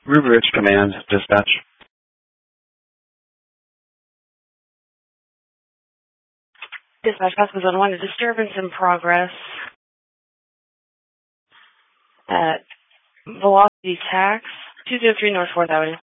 Ruby Ridge Command, dispatch. Dispatch, Pasco Zone 1, a disturbance in progress at Velocity Tax, 203 North 4th Avenue.